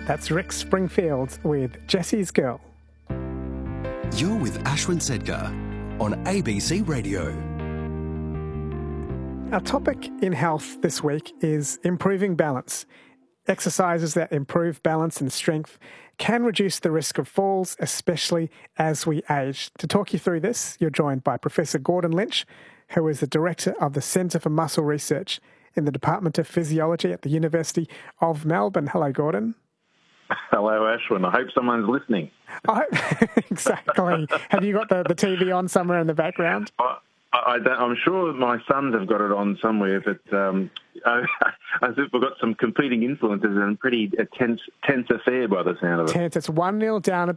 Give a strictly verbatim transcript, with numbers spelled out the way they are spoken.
That's Rick Springfield with Jesse's Girl. You're with Ashwin Sedkar on A B C Radio. Our topic in health this week is improving balance. Exercises that improve balance and strength can reduce the risk of falls, especially as we age. To talk you through this, you're joined by Professor Gordon Lynch, who is the Director of the Centre for Muscle Research in the Department of Physiology at the University of Melbourne. Hello, Gordon. Hello, Ashwin. I hope someone's listening. I, exactly. Have you got the, the T V on somewhere in the background? I, I don't, I'm sure my sons have got it on somewhere, but um, I, I think we've got some competing influences and pretty a tense, tense affair by the sound of it. Tense. It's one nil down at